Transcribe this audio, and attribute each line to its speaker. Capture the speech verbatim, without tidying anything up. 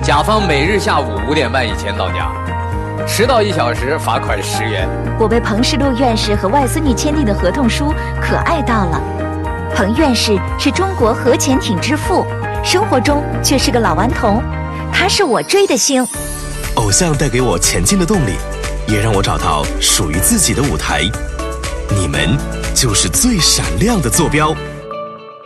Speaker 1: 甲方每日下午五点半以前到家，迟到一小时罚款十元。
Speaker 2: 我被彭世禄院士和外孙女签订的合同书可爱到了。彭院士是中国核潜艇之父，生活中却是个老顽童，他是我追的星。
Speaker 3: 偶像带给我前进的动力，也让我找到属于自己的舞台。你们就是最闪亮的坐标。